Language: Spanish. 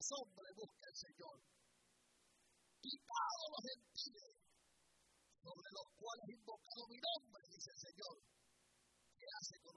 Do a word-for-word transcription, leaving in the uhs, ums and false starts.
hombres busca el Señor. Quitados los gentiles, sobre los cuales he invocado mi nombre, dice el Señor. ¿Qué hace con